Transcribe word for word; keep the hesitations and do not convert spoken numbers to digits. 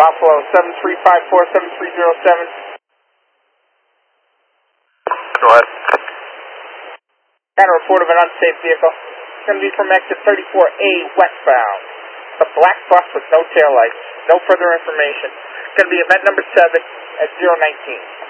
Buffalo, seven three five four, seven three zero seven. Go ahead. Got a report of an unsafe vehicle. It's going to be from exit thirty-four A westbound. It's a black bus with no taillights. No further information. It's going to be event number seven at zero nineteen.